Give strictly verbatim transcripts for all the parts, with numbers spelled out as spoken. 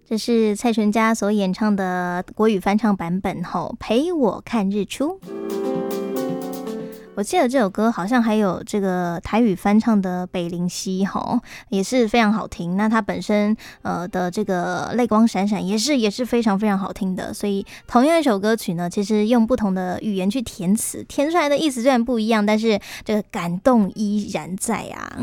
这是蔡淳佳所演唱的国语翻唱版本吼，陪我看日出。我记得这首歌好像还有这个台语翻唱的北林溪吼，也是非常好听。那它本身呃的这个泪光闪闪也是也是非常非常好听的。所以同样一首歌曲呢，其实用不同的语言去填词，填出来的意思虽然不一样，但是这个感动依然在啊。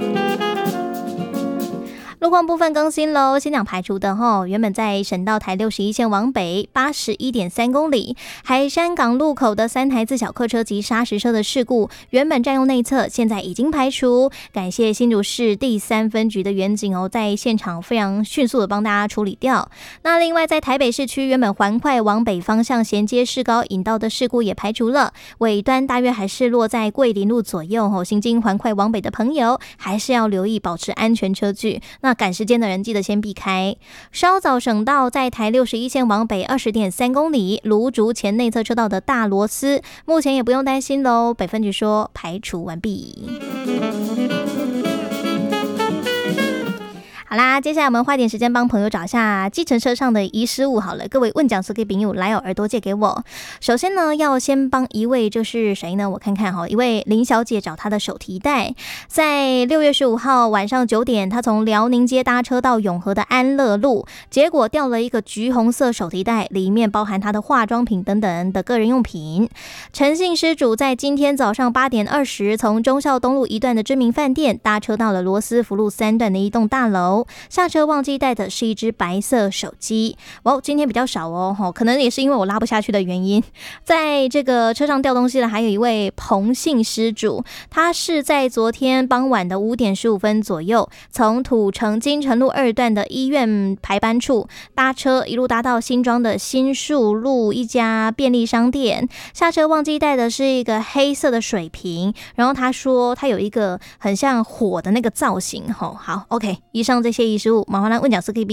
路况部分更新喽，先讲排除的吼，原本在省道台六十一线往北八十一点三公里，海山港路口的三台自小客车及砂石车的事故，原本占用内侧，现在已经排除。感谢新竹市第三分局的员警哦，在现场非常迅速的帮大家处理掉。那另外在台北市区，原本环快往北方向衔接市高引道的事故也排除了，尾端大约还是落在桂林路左右哦，行经环快往北的朋友还是要留意保持安全车距。那赶时间的人记得先避开。稍早省道在台六十一线往北二十点三公里，芦竹前内侧车道的大螺丝，目前也不用担心喽。北分局说排除完毕。好啦，接下来我们花点时间帮朋友找一下计程车上的遗失物好了。各位问讲师给朋友来哦，耳朵借给我。首先呢，要先帮一位，就是谁呢？我看看哈，一位林小姐找她的手提袋，在六月十五号晚上九点，她从辽宁街搭车到永和的安乐路，结果掉了一个橘红色手提袋，里面包含她的化妆品等等的个人用品。陈姓失主在今天早上八点二十，从忠孝东路一段的知名饭店搭车到了罗斯福路三段的一栋大楼。下车忘记带的是一只白色手机。哦，今天比较少哦，可能也是因为我拉不下去的原因。在这个车上掉东西的还有一位彭姓失主，他是在昨天傍晚的五点十五分左右，从土城金城路二段的医院排班处搭车，一路搭到新庄的新树路一家便利商店。下车忘记带的是一个黑色的水瓶，然后他说他有一个很像火的那个造型。好 ，OK， 以上这些遗失物，麻烦来问讲师可以